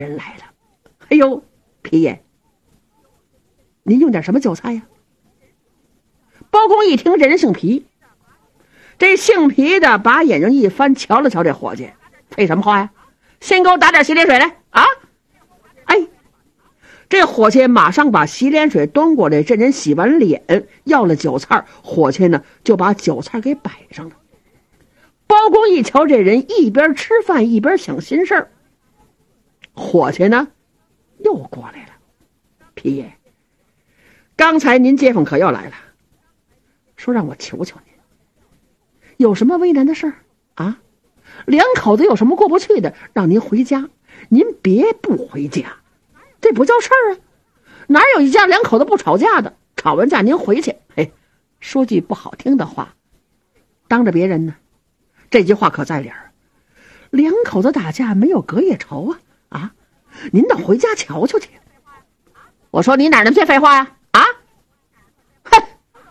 人来了。哎呦，皮爷，您用点什么酒菜呀？包公一听这人姓皮，这姓皮的把眼睛一翻，瞧了瞧这伙计，废什么话呀？先给我打点洗脸水来啊！哎，这伙计马上把洗脸水端过来，这人洗完脸，要了酒菜，伙计呢就把酒菜给摆上了。包公一瞧这人一边吃饭一边想心事儿，伙计呢又过来了。皮爷，刚才您街坊可又来了，说让我求求您，有什么为难的事儿啊？两口子有什么过不去的，让您回家，您别不回家，这不叫事儿啊！哪有一家两口子不吵架的？吵完架您回去，嘿，说句不好听的话，当着别人呢，这句话可在理儿。两口子打架没有隔夜仇啊！您倒回家瞧瞧去。我说你哪那么些废话呀？啊！哼！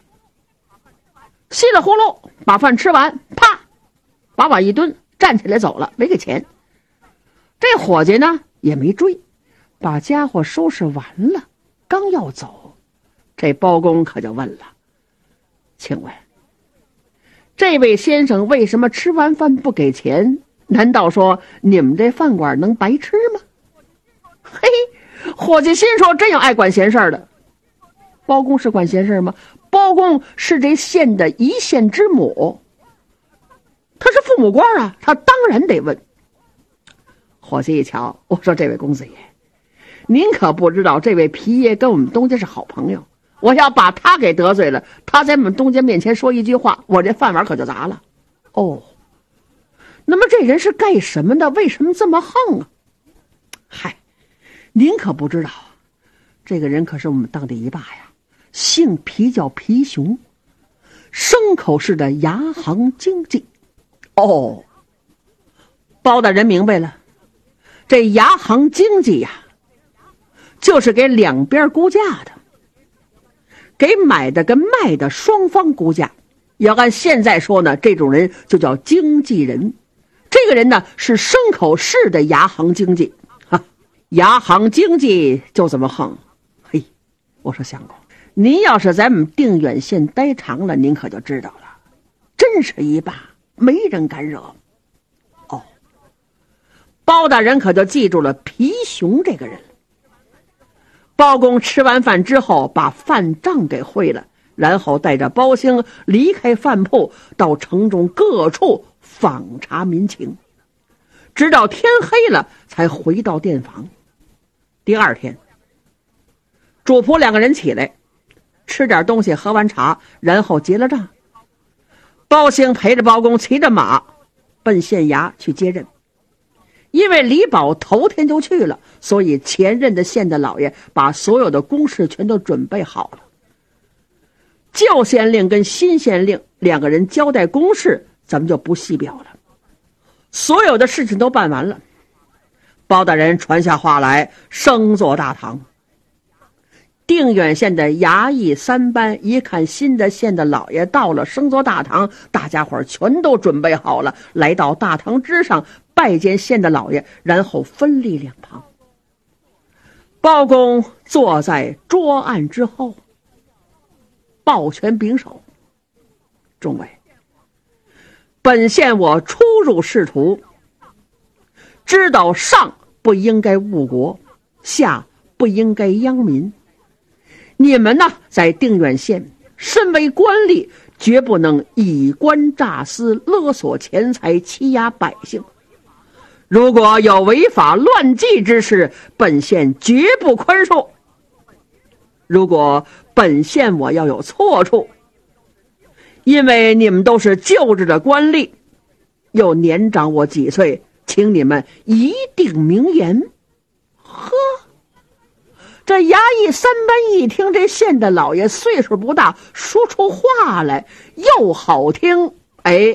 稀里呼噜把饭吃完，啪，把碗一蹲，站起来走了，没给钱。这伙计呢也没追，把家伙收拾完了，刚要走，这包公可就问了：请问这位先生为什么吃完饭不给钱？难道说你们这饭馆能白吃吗？嘿，伙计心说真有爱管闲事的。包公是管闲事吗？包公是这县的一县之母，他是父母官啊，他当然得问。伙计一瞧，我说这位公子爷，您可不知道这位皮爷跟我们东家是好朋友，我要把他给得罪了，他在我们东家面前说一句话，我这饭碗可就砸了。哦，那么这人是干什么的？为什么这么横啊？嗨，您可不知道，这个人可是我们当地一霸呀，姓皮叫皮熊，牲口市的牙行经济。哦，包大人明白了，这牙行经济呀，就是给两边估价的，给买的跟卖的双方估价。要按现在说呢，这种人就叫经纪人。这个人呢是牲口市的牙行经济，牙行经济就这么横。嘿，我说相公，您要是在我们定远县待长了，您可就知道了，真是一霸，没人敢惹。哦，包大人可就记住了皮熊这个人。包公吃完饭之后，把饭账给汇了，然后带着包兴离开饭铺，到城中各处访查民情，直到天黑了才回到店房。第二天，主仆两个人起来，吃点东西，喝完茶，然后结了账。包兴陪着包公骑着马奔县衙去接任。因为李宝头天就去了，所以前任的县的老爷把所有的公事全都准备好了。旧县令跟新县令两个人交代公事，咱们就不细表了。所有的事情都办完了，包大人传下话来，升做大堂。定远县的衙役三班一看新的县的老爷到了，升做大堂，大家伙全都准备好了，来到大堂之上拜见县的老爷，然后分立两旁。包公坐在桌案之后，抱拳秉手：众位，本县我初入仕途，知道上不应该误国，下不应该殃民。你们呢，在定远县身为官吏，绝不能以官诈私，勒索钱财，欺压百姓。如果有违法乱纪之事，本县绝不宽恕。如果本县我要有错处，因为你们都是旧制的官吏，又年长我几岁，请你们一定明言。呵，这衙役三班一听这县的老爷岁数不大，说出话来又好听，哎，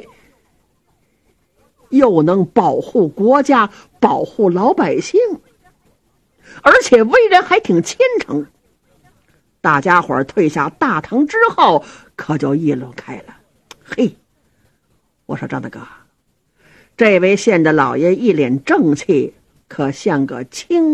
又能保护国家，保护老百姓，而且为人还挺虔诚。大家伙退下大堂之后，可就议论开了。嘿，我说张大哥，这位县的老爷一脸正气， 可像个青